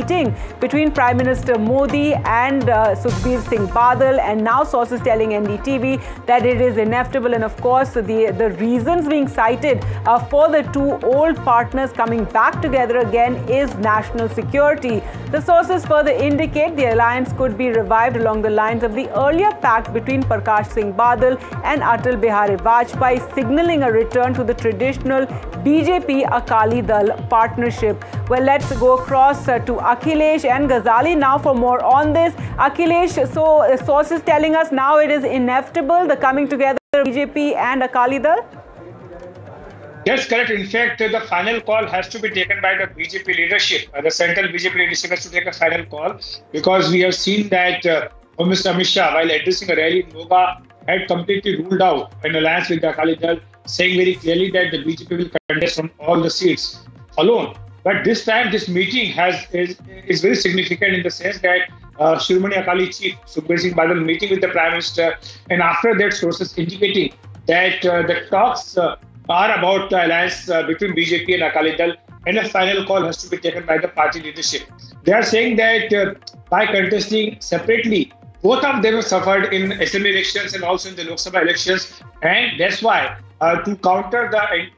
meeting between Prime Minister Modi and Sukhbir Singh Badal, and now sources telling NDTV that it is inevitable. And of course, the reasons being cited for the two old partners coming back together again is national security. The sources further indicate the alliance could be revived along the lines of the earlier pact between Prakash Singh Badal and Atal Bihari Vajpayee, signaling a return to the traditional BJP Akali Dal partnership. Well, let's go across to Akhilesh and Ghazali now for more on this. Akhilesh, so sources telling us now it is inevitable, the coming together of BJP and Akali Dal? Yes, correct. In fact, the final call has to be taken by the BJP leadership. The central BJP leadership has to take a final call, because we have seen that Home Minister Amit Shah, while addressing a rally in Moga, had completely ruled out an alliance with the Akali Dal, saying very clearly that the BJP will contest on all the seats alone. But this time, this meeting is very significant in the sense that Shiromani Akali Chief Sukhbir Singh Badal meeting with the Prime Minister, and after that, sources indicating that the talks are about the alliance between BJP and Akali Dal, and a final call has to be taken by the party leadership. They are saying that by contesting separately, both of them have suffered in assembly elections and also in the Lok Sabha elections, and that's why to counter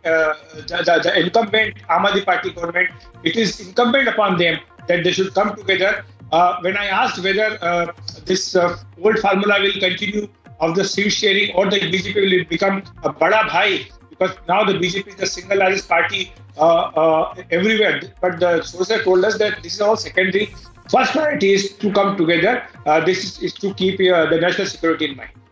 the incumbent Aam Aadmi Party government, it is incumbent upon them that they should come together. When I asked whether this old formula will continue of the seat sharing, or the BJP will become a Bada Bhai, because now the BJP is the single largest party everywhere. But the sources told us that this is all secondary. First priority is to come together. This is to keep the national security in mind.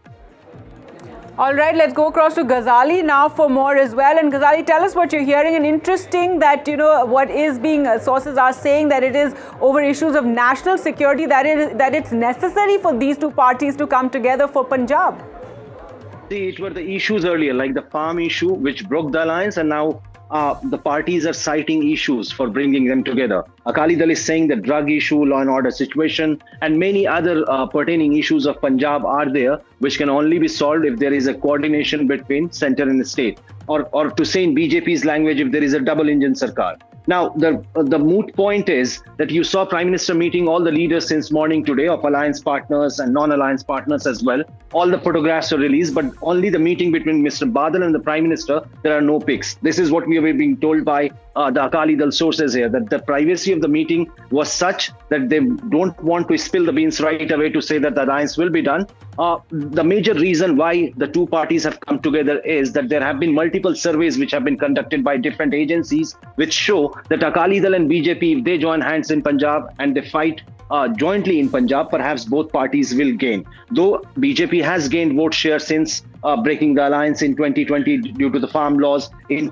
All right, let's go across to Ghazali now for more as well. And Ghazali, tell us what you're hearing. And interesting that, you know, what is being, sources are saying that it is over issues of national security, that it's necessary for these two parties to come together for Punjab. See, it were the issues earlier, like the farm issue, which broke the alliance, and now the parties are citing issues for bringing them together. Akali Dal is saying the drug issue, law and order situation, and many other pertaining issues of Punjab are there, which can only be solved if there is a coordination between center and state, or to say in BJP's language, if there is a double engine sarkar. Now, the moot point is that you saw Prime Minister meeting all the leaders since morning today of alliance partners and non-alliance partners as well. All the photographs are released, but only the meeting between Mr. Badal and the Prime Minister, there are no pics. This is what we are being told by the Akali Dal sources here, that the privacy of the meeting was such that they don't want to spill the beans right away to say that the alliance will be done. The major reason why the two parties have come together is that there have been multiple surveys which have been conducted by different agencies which show that Akali Dal and BJP, if they join hands in Punjab and they fight jointly in Punjab, perhaps both parties will gain. Though BJP has gained vote share since breaking the alliance in 2020 due to the farm laws, in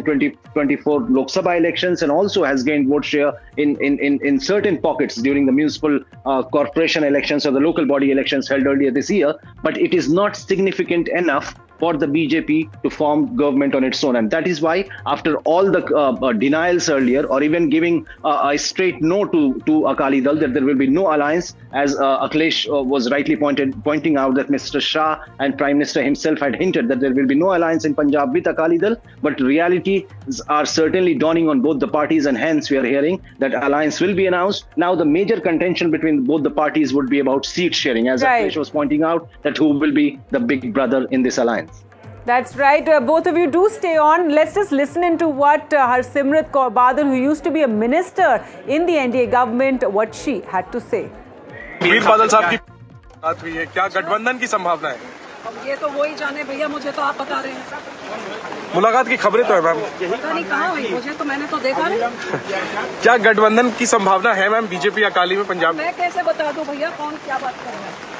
2024 Lok Sabha elections, and also has gained vote share in certain pockets during the municipal corporation elections or the local body elections held earlier this year. But it is not significant enough for the BJP to form government on its own. And that is why, after all the denials earlier, or even giving a straight no to Akali Dal, that there will be no alliance, as Akhilesh was rightly pointing out, that Mr. Shah and Prime Minister himself had hinted that there will be no alliance in Punjab with Akali Dal. But realities are certainly dawning on both the parties, and hence we are hearing that alliance will be announced. Now, the major contention between both the parties would be about seat sharing, as Akhilesh was pointing out, that who will be the big brother in this alliance. That's right. Both of you do stay on. Let's just listen into what Harsimrat Kaur Badal, who used to be a minister in the NDA government, what she had to say. वीर बादल साहब की बात हुई है, क्या गठबंधन की संभावना है? अब ये तो वही जाने भैया, मुझे तो आप बता रहे हैं। मुलाकात की खबरें तो है मैम। पता नहीं कहाँ हुई, मुझे तो मैंने तो देखा नहीं। क्या गठबंधन की संभावना है मैम बीजेपी अकाली में पंजाब? मैं कैसे बता दूं भैया, कौन क्या बात कर रहा है?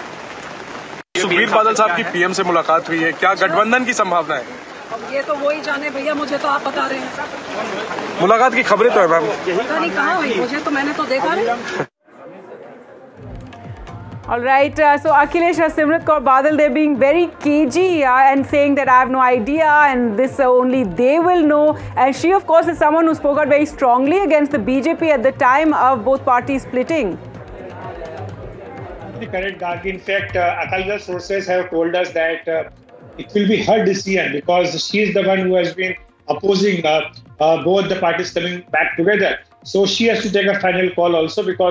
सुखबीर बादल साहब की पीएम से मुलाकात हुई है, क्या गठबंधन की संभावना है? अब ये तो वही जाने भैया, मुझे तो आप बता रहे हैं। मुलाकात की खबरें तो है मैम। पता नहीं कहाँ हुई, मुझे तो मैंने तो देखा नहीं। All right, so Akhilesh, Harsimrat Kaur Badal, they're being very cagey and saying that I have no idea and this only they will know. And she, of course, is someone who spoke out very strongly against the BJP at the time of both parties splitting. Correct, Gargi. In fact, Akali Dal sources have told us that it will be her decision, because she is the one who has been opposing both the parties coming back together. So she has to take a final call also, because